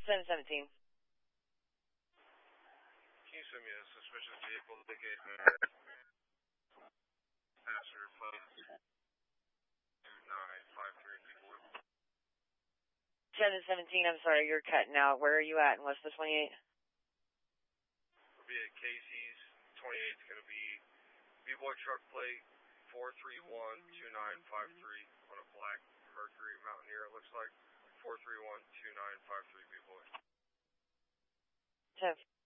717. Can you send me a suspicious vehicle ticket? Passenger plate 2953 people. 717, I'm sorry, you're cutting out. Where are you at? And what's the 28? We'll be at Casey's. 28 is going to be B-Boy truck plate 4312953 on a black Mercury Mountaineer, it looks like. 4312953 B-Boy. 10.